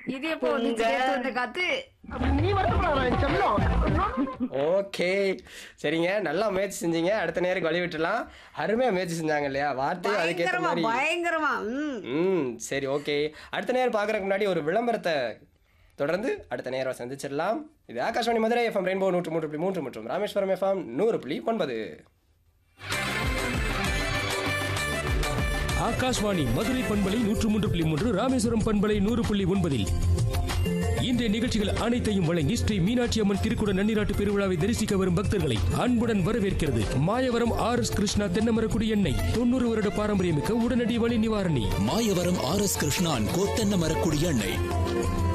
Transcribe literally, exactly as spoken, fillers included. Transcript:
இது எப்போ வந்து இந்த காத்து ஓகே சரிங்க, நல்லா முயற்சி செஞ்சீங்க. அடுத்த நேரம் வழி விட்டுலாம். அருமையா முயற்சி செஞ்சாங்க இல்லையா, வார்த்தையும் அதுக்கேற்ற மாதிரி. பயங்கரமா. ம் சரி ஓகே. அடுத்த நேரம் பார்க்கறதுக்கு முன்னாடி ஒரு விளம்பரத்தை தொடர்ந்து அடுத்த நேரம் சந்திச்சிடலாம். இது ஆகாஷ்வாணி மதுரை எஃப்எம் ரெயின்போ நூற்று மூன்று புள்ளி மூன்று மற்றும் ராமேஸ்வரம் எஃப்எம் நூறு புள்ளி ஒன்பது. ஆகாஷ்வாணி மதுரை பண்பலை நூற்று மூன்று புள்ளி மூன்று, ராமேஸ்வரம் பண்பலை நூறு புள்ளி ஒன்பதில் இன்றைய நிகழ்ச்சிகள் அனைத்தையும் வழங்கி ஸ்ரீ மீனாட்சி அம்மன் திருக்குட நன்னிராட்டு பெருவிழாவை தரிசிக்க வரும் பக்தர்களை அன்புடன் வரவேற்கிறது மாயவரம் ஆர் எஸ் கிருஷ்ணா தென்னமரக்குடி எண்ணெய். தொண்ணூறு வருட பாரம்பரியமிக்க உடனடி வலி நிவாரணி. மாயவரம் ஆர் எஸ் கிருஷ்ணான் கோத்தென்ன மரக்குடி எண்ணெய்.